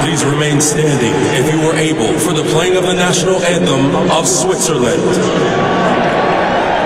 Please remain standing, if you are able, for the playing of the national anthem of Switzerland.